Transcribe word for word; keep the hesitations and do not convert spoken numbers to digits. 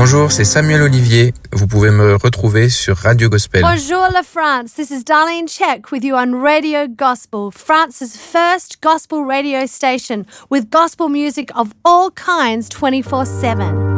Bonjour, c'est Samuel Olivier. Vous pouvez me retrouver sur Radio Gospel. Bonjour la France, this is Darlene Check with you on Radio Gospel, France's first gospel radio station with gospel music of all kinds twenty-four seven.